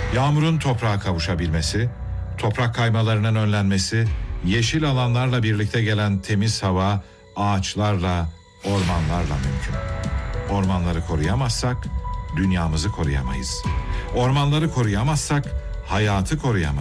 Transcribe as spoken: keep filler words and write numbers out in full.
Yağmurun toprağa kavuşabilmesi, toprak kaymalarının önlenmesi, yeşil alanlarla birlikte gelen temiz hava, ağaçlarla, ormanlarla mümkün. Ormanları koruyamazsak dünyamızı koruyamayız. Ormanları koruyamazsak hayatı koruyamayız.